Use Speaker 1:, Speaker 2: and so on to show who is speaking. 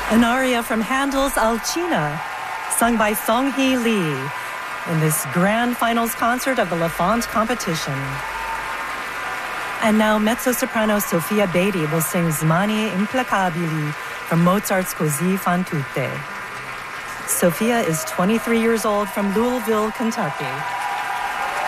Speaker 1: An aria from Handel's Alcina, sung by Song-hee Lee in this grand finals concert of the Lafont competition. And now mezzo-soprano Sofia Beatty will sing Zmani Implacabili from Mozart's Così fan tutte. Sofia is 23 years old from Louisville, Kentucky.